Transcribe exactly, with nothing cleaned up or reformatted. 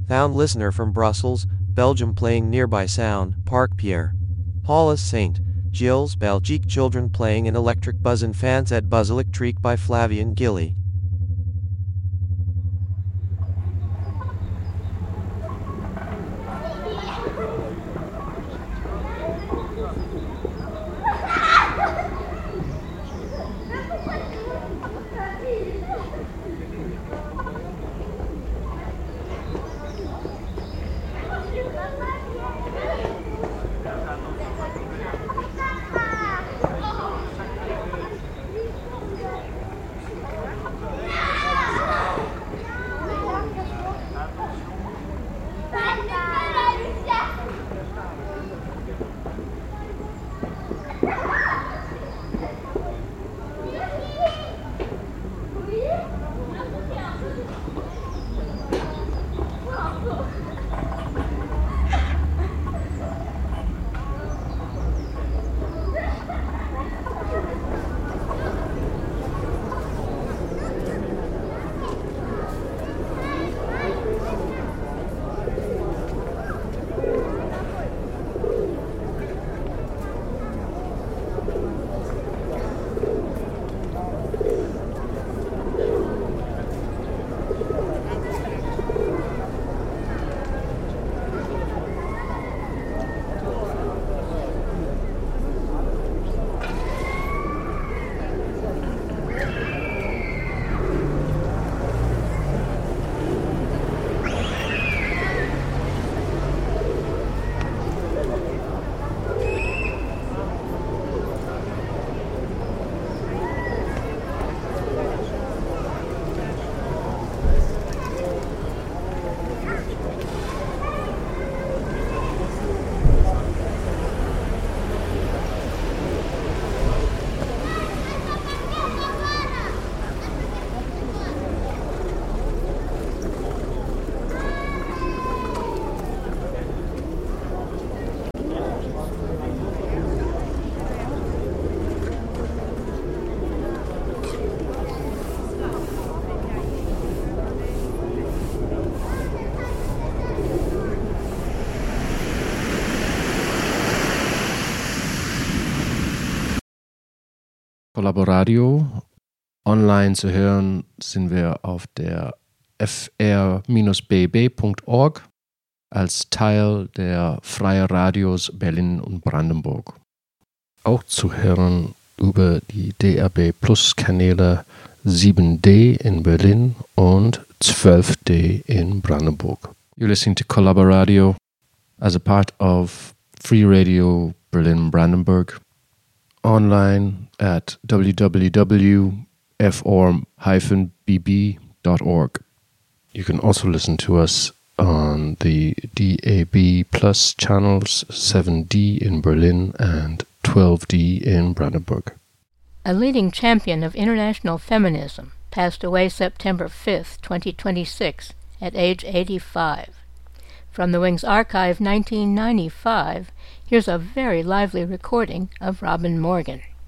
Found listener from Brussels, Belgium playing nearby sound, Parc Pierre. Paulus Saint Gilles, Belgique. Children playing in electric buzz and fans at Buzz Electrique by Flavian Gilly. Collaboradio. Online zu hören sind wir auf der f r b b punkt org als Teil der Freie Radios Berlin und Brandenburg. Auch zu hören über die D R B Plus Kanäle sieben D in Berlin und zwölf D in Brandenburg. You're listening to Collaboradio as a part of Free Radio Berlin Brandenburg. Online at w w w dot f r b b dot org. You can also listen to us on the D A B Plus channels seven D in Berlin and twelve D in Brandenburg. A leading champion of international feminism passed away September fifth, twenty twenty-six, at age eighty-five. From the Wings Archive nineteen ninety-five, here's a very lively recording of Robin Morgan.